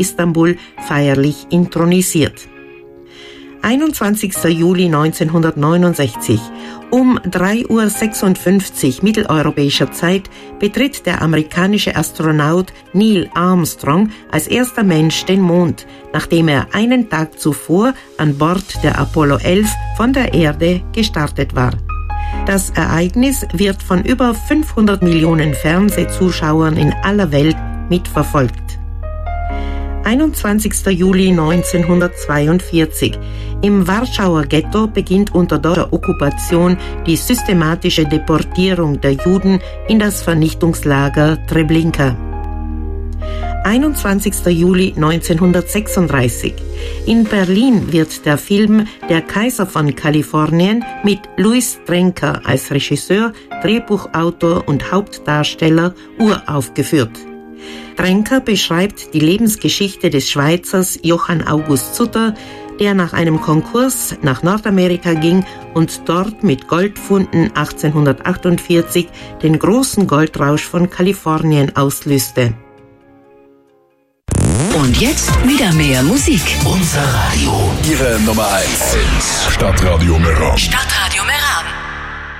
Istanbul feierlich intronisiert. 21. Juli 1969. Um 3:56 Uhr mitteleuropäischer Zeit betritt der amerikanische Astronaut Neil Armstrong als erster Mensch den Mond, nachdem er einen Tag zuvor an Bord der Apollo 11 von der Erde gestartet war. Das Ereignis wird von über 500 Millionen Fernsehzuschauern in aller Welt mitverfolgt. 21. Juli 1942. Im Warschauer Ghetto beginnt unter deutscher Okkupation die systematische Deportierung der Juden in das Vernichtungslager Treblinka. 21. Juli 1936. In Berlin wird der Film Der Kaiser von Kalifornien mit Louis Trenker als Regisseur, Drehbuchautor und Hauptdarsteller uraufgeführt. Trenker beschreibt die Lebensgeschichte des Schweizers Johann August Sutter, der nach einem Konkurs nach Nordamerika ging und dort mit Goldfunden 1848 den großen Goldrausch von Kalifornien auslöste. Und jetzt wieder mehr Musik. Unser Radio. Ihre Nummer 1. Stadtradio Meran. Stadtradio Meran.